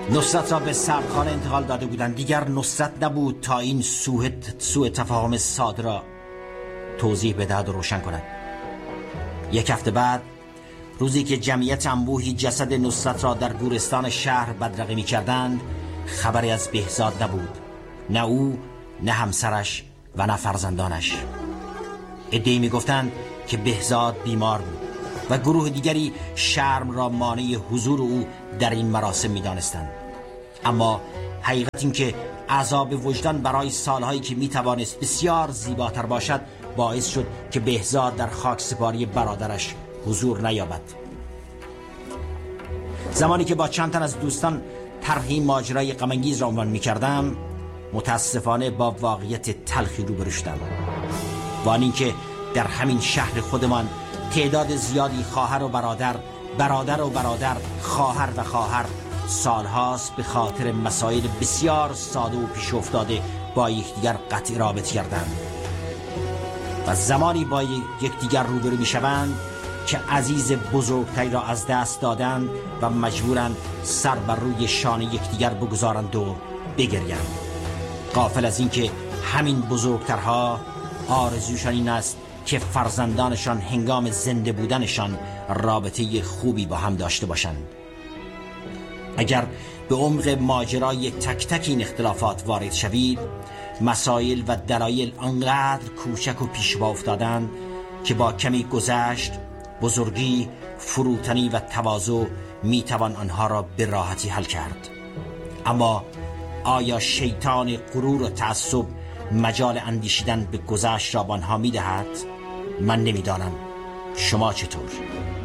نصرت را به سردخانه انتقال داده بودند. دیگر نصرت نبود تا این سوء تفاهم ساده را توضیح بدهد و روشن کند. یک هفته بعد، روزی که جمعیت انبوهی جسد نصرت را در گورستان شهر بدرقه می کردند، خبری از بهزاد نبود. نه او، نه همسرش و نه فرزندانش. عده‌ای می گفتند که بهزاد بیمار بود و گروه دیگری شرم را مانع حضور او در این مراسم می دانستند. اما حقیقت این که عذاب وجدان برای سالهایی که می توانست بسیار زیباتر باشد باعث شد که بهزاد در خاکسپاری برادرش حضور نیابد. زمانی که با چند تن از دوستان طرحی ماجرای غم‌انگیز را عنوان می‌کردم، متاسفانه با واقعیت تلخی روبرو شدم. و آن اینکه در همین شهر خودمان تعداد زیادی خواهر و برادر، برادر و برادر، خواهر و خواهر سالهاست به خاطر مسائل بسیار ساده و پیش افتاده با یکدیگر قطع رابطه کردند و زمانی با یکدیگر روبرو می‌شوند که عزیز بزرگتری را از دست دادند و مجبورند سر بر روی شانه یکدیگر بگذارند و بگریند، غافل از اینکه همین بزرگترها آرزوشان این است که فرزندانشان هنگام زنده بودنشان رابطه خوبی با هم داشته باشند. اگر به عمق ماجرای تک تک این اختلافات وارد شوید، مسائل و دلایل آنقدر کوچک و پیش پا افتادند که با کمی گذشت، بزرگی، فروتنی و تواضع میتوان آنها را به راحتی حل کرد. اما آیا شیطان غرور و تعصب مجال اندیشیدن به گذشت را به آنها میدهد؟ من نمیدانم. شما چطور؟